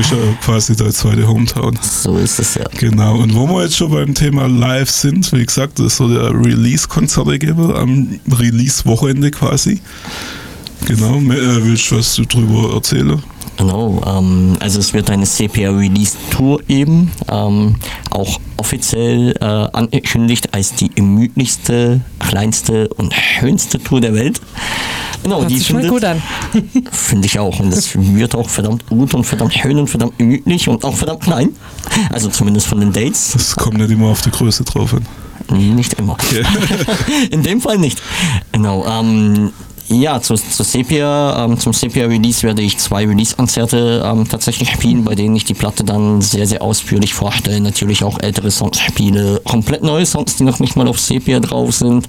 Ist ja quasi der zweite Hometown. So ist es ja. Genau, und wo wir jetzt schon beim Thema Live sind, wie gesagt, es soll ja Release-Konzerte geben, am Release-Wochenende quasi. Genau, willst du was drüber erzählen? Genau, also es wird eine CPR-Release-Tour geben, auch offiziell angekündigt als die gemütlichste, kleinste und schönste Tour der Welt. Genau, Hört die sich mal gut an. Finde ich auch. Und das wird auch verdammt gut und verdammt schön und verdammt gemütlich und auch verdammt klein. Also zumindest von den Dates. Das kommt nicht immer auf die Größe drauf an. Nicht immer. Okay. In dem Fall nicht. Genau. Ja, zum Sepia-Release werde ich 2 Release-Konzerte tatsächlich spielen, bei denen ich die Platte dann sehr, sehr ausführlich vorstelle. Natürlich auch ältere Songs spiele, komplett neue Songs, die noch nicht mal auf Sepia drauf sind.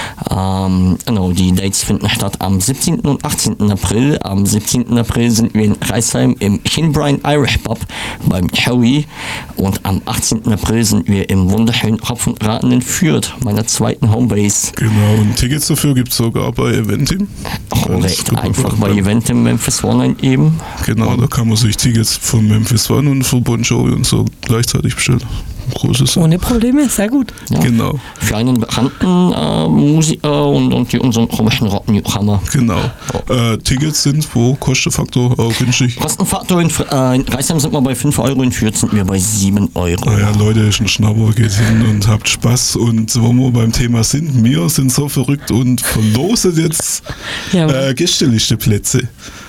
Genau, die Dates finden statt am 17. und 18. April. Am 17. April sind wir in Kreisheim im Kinbrine Irish Pub beim Joey und am 18. April sind wir im wunderschönen Hopf und Raten in Fürth, meiner zweiten Homebase. Genau, und Tickets dafür gibt es sogar bei Eventim. Recht einfach bei Eventim Memphis One eingeben. Genau, da kann man sich Tickets von Memphis One und von Bon Jovi und so gleichzeitig bestellen. Großes. Ohne Probleme, sehr gut. Ja. Genau. Für einen bekannten Musiker und unseren komischen Rock-Newcomer. Genau. Tickets sind wo? Kostenfaktor auch günstig? Kostenfaktor in Kreisheim sind wir bei 5 Euro, in Fürth sind wir bei 7 Euro. Naja, Leute, ist ein Schnapper, geht hin und habt Spaß. Und wo wir beim Thema sind, wir sind so verrückt und verlosen jetzt Gästeliste Plätze.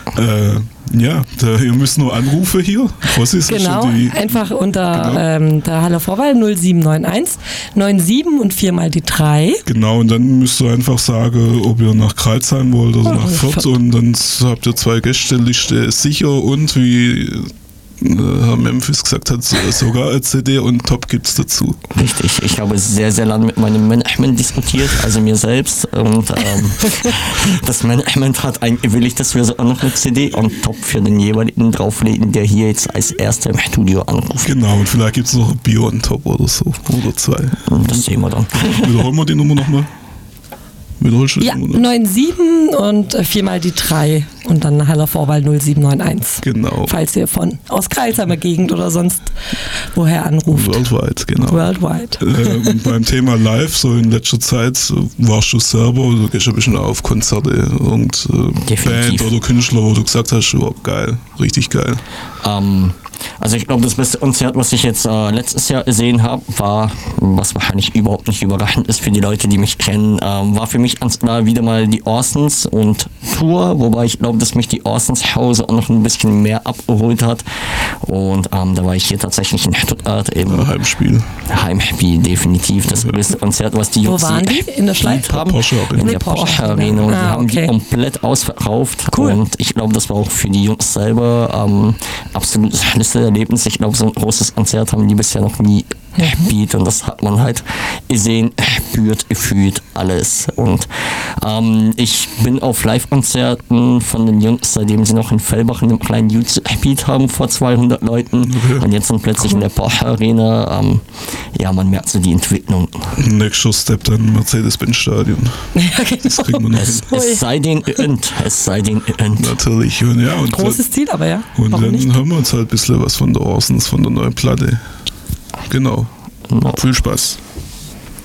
Ja, ihr müsst nur anrufen hier. Was ist genau, einfach unter der Halle Vorwahl 0791 97 und 4 mal die 3. Genau, und dann müsst ihr einfach sagen, ob ihr nach Kreilsheim wollt oder nach Fürth, und dann habt ihr 2 Gästeliste sicher, und wie Herr Memphis gesagt hat, sogar eine CD und Top gibt's dazu. Richtig, ich habe sehr, sehr lange mit meinem Management diskutiert, also mir selbst, und das Management hat eingewilligt, dass wir sogar noch eine CD und Top für den jeweiligen drauflegen, der hier jetzt als erster im Studio anruft. Genau, und vielleicht gibt's noch ein Bier on Top oder so, oder 2. Das sehen wir dann. Wiederholen wir die Nummer nochmal? Ja, 97 und 4 mal die 3 und dann Haller Vorwahl 0791. Genau. Falls ihr aus Kreilsheimer Gegend oder sonst woher anruft. Worldwide, genau. Worldwide. Und beim Thema Live, so in letzter Zeit, warst du selber, du gehst ein bisschen auf Konzerte und Band oder Künstler, wo du gesagt hast, oh, geil, richtig geil. Also ich glaube, das beste Konzert, was ich jetzt letztes Jahr gesehen habe, war, was wahrscheinlich überhaupt nicht überraschend ist für die Leute, die mich kennen, war für mich ganz klar wieder mal die Orsons und Tour, wobei ich glaube, dass mich die Orsons Hause auch noch ein bisschen mehr abgeholt hat, und da war ich hier tatsächlich in Stuttgart im Heimspiel, definitiv das beste Konzert, was die Jungs waren die? In der Schleiz haben, in der Porsche Arena, und die haben die komplett ausverkauft, cool. Und ich glaube, das war auch für die Jungs selber absolutes Schlüsselerlebnis. Ich glaube, so ein großes Konzert haben die bisher noch nie gespielt, und das hat man halt gesehen, spürt, gefühlt, alles. Und ich bin auf Live-Konzerten von den Jungs, seitdem sie noch in Fellbach in einem kleinen Youth gespielt haben, vor 200 Leuten, und jetzt sind plötzlich in der Porsche Arena. Ja, man merkt so die Entwicklung. Nächster Step dann Mercedes-Benz-Stadion. Das kriegen wir noch hin. Es sei den geönnt. Natürlich. Und ja, und großes Ziel, aber ja. Und dann hören wir uns halt ein bisschen was von der Orsons, von der neuen Platte. Genau. Viel Spaß.